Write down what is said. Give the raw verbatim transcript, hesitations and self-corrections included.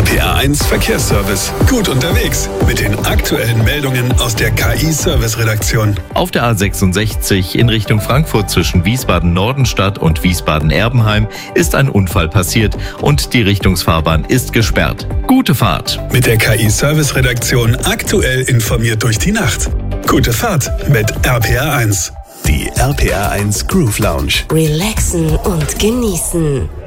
P R eins Verkehrsservice. Gut unterwegs mit den aktuellen Meldungen aus der K I-Service-Redaktion. Auf der A sechsundsechzig in Richtung Frankfurt zwischen Wiesbaden-Nordenstadt und Wiesbaden-Erbenheim ist ein Unfall passiert und die Richtungsfahrbahn ist gesperrt. Gute Fahrt. Mit der K I-Service-Redaktion aktuell informiert durch die Nacht. Gute Fahrt mit R P R eins. Die R P R eins Groove Lounge. Relaxen und genießen.